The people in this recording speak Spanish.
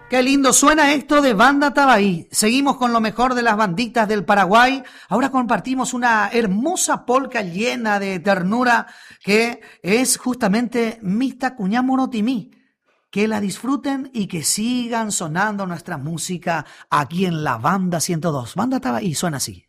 Qué lindo suena esto de Banda Tabaí. Seguimos con lo mejor de las banditas del Paraguay. Ahora compartimos una hermosa polca llena de ternura que es justamente Mista Cuñamorotimí. Que la disfruten y que sigan sonando nuestra música aquí en la Banda 102. Banda Tabaí suena así.